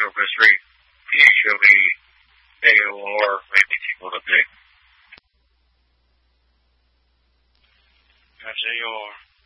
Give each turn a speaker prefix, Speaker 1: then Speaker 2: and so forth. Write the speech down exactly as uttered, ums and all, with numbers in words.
Speaker 1: surface rate, usually A O R, maybe single to big.
Speaker 2: That's A O R.